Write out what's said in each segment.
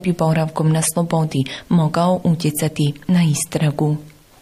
bi boravkom na slobodi mogao utjecati na istragu.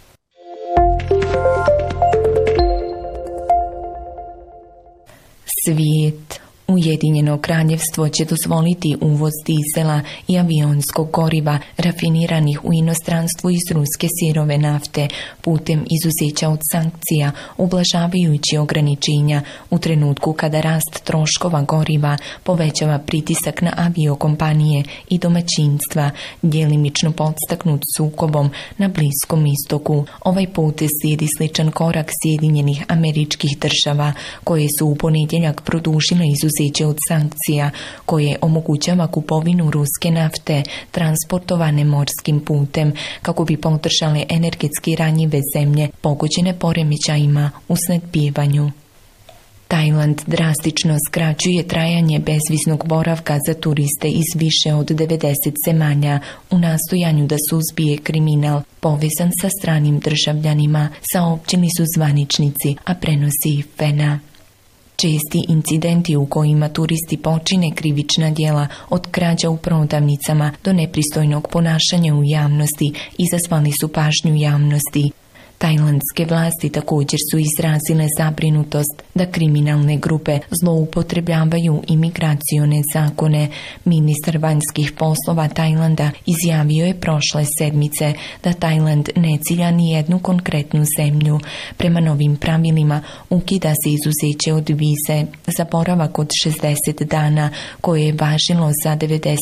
Svijet. Ujedinjeno kraljevstvo će dozvoliti uvoz dizela i avionskog goriva rafiniranih u inostranstvu iz ruske sirove nafte putem izuzeća od sankcija, ublažavajući ograničenja u trenutku kada rast troškova goriva povećava pritisak na aviokompanije i domaćinstva, djelimično podstaknut sukobom na Bliskom istoku. Ovaj potez slijedi sličan korak Sjedinjenih Američkih Država, koje su u ponedjeljak produžile izuzeće od sankcija koje omogućava kupovinu ruske nafte transportovane morskim putem kako bi podržale energetski ranjive zemlje pogođene poremećajima u snabdijevanju. Tajland drastično skraćuje trajanje bezviznog boravka za turiste iz više od 90 zemalja u nastojanju da suzbije kriminal povezan sa stranim državljanima, saopćili su zvaničnici, a prenosi FENA. Česti incidenti u kojima turisti počine krivična djela od krađa u prodavnicama do nepristojnog ponašanja u javnosti izazvali su pažnju javnosti. Tajlandske vlasti također su izrazile zabrinutost da kriminalne grupe zloupotrebljavaju imigracione zakone. Ministar vanjskih poslova Tajlanda izjavio je prošle sedmice da Tajland ne cilja ni jednu konkretnu zemlju. Prema novim pravilima ukida se izuzeće od vize za boravak od 60 dana koje je važilo za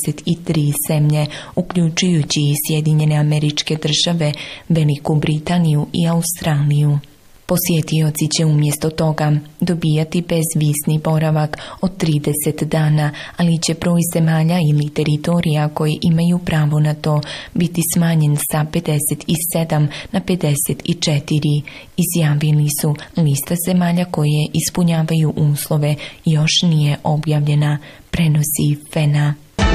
93 zemlje, uključujući i Sjedinjene Američke Države, Veliku Britaniju i Australiju. Posjetioci će umjesto toga dobijati bezvizni boravak od 30 dana, ali će broj zemalja ili teritorija koji imaju pravo na to biti smanjen sa 57 na 54, izjavili su. Lista zemalja koje ispunjavaju uslove još nije objavljena, prenosi FENA.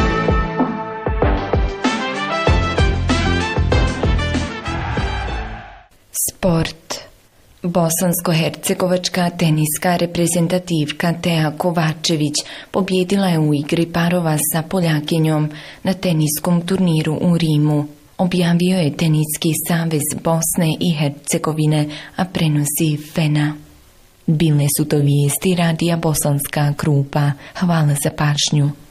Sport. Bosansko-hercegovačka teniska reprezentativka Tea Kovačević pobjedila je u igri parova sa Poljakinjom na teniskom turniru u Rimu, objavio je Teniski savez Bosne i Hercegovine, a prenosi FENA. Bile su to vijesti radija Bosanska grupa. Hvala za pažnju.